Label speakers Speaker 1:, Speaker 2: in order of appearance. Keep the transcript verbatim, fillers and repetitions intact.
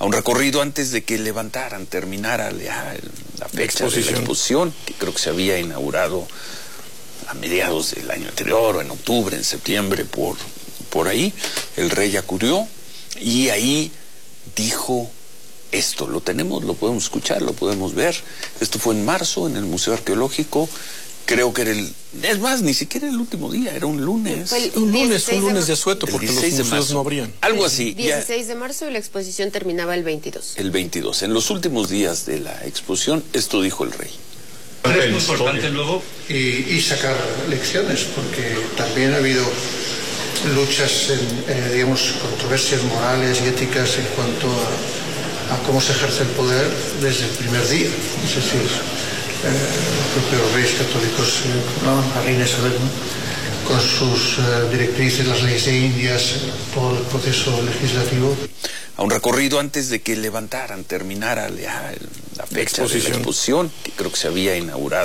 Speaker 1: a un recorrido antes de que levantaran, terminara la, la fecha de la exposición, que creo que se había inaugurado a mediados del año anterior, o en octubre, en septiembre, por, por ahí. El rey acudió y ahí dijo esto. Lo tenemos, lo podemos escuchar, lo podemos ver. Esto fue en marzo en el Museo Arqueológico. Creo que era el... Es más, ni siquiera el último día, era un lunes.
Speaker 2: Fue el
Speaker 3: un lunes, un lunes
Speaker 2: de,
Speaker 3: de asueto, porque los museos no abrían.
Speaker 1: Algo así.
Speaker 2: dieciséis de marzo y la exposición terminaba el veintidós.
Speaker 1: El veintidós. En los últimos días de la exposición, esto dijo el rey.
Speaker 4: Es muy importante luego y, y sacar lecciones, porque también ha habido luchas, en, eh, digamos, controversias morales y éticas en cuanto a, a cómo se ejerce el poder desde el primer día. Es decir, eh, los propios reyes católicos, eh, no, la reina Isabel, ¿no?, con sus eh, directrices, las leyes de Indias, todo el proceso legislativo.
Speaker 1: A un recorrido antes de que levantaran, terminara la, la fecha de la exposición, que creo que se había inaugurado